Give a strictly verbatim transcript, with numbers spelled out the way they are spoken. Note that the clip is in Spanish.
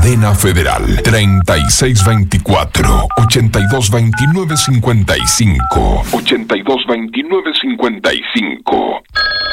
Cadena Federal, treinta y seis veinticuatro, ochenta y dos veintinueve cincuenta y cinco. ochenta y dos veintinueve cincuenta y cinco.